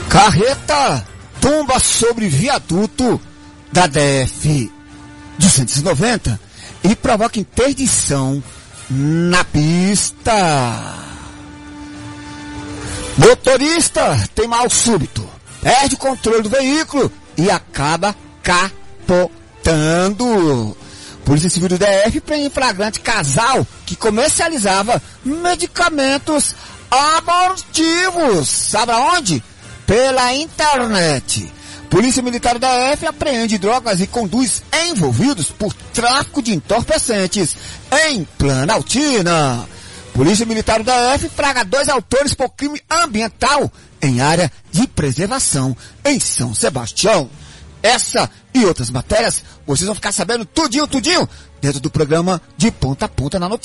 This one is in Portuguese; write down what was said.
Carreta tomba sobre viaduto da DF 290 e provoca interdição na pista. Motorista tem mal súbito, perde o controle do veículo e acaba capotando. Polícia Civil do DF prende em flagrante casal que comercializava medicamentos abortivos. Sabe aonde? Pela internet. Polícia Militar do DF apreende drogas e conduz envolvidos por tráfico de entorpecentes em Planaltina. Polícia Militar do DF flagra 2 autores por crime ambiental em área de preservação em São Sebastião. Essa e outras matérias vocês vão ficar sabendo tudinho dentro do programa De Ponta a Ponta na Notícia.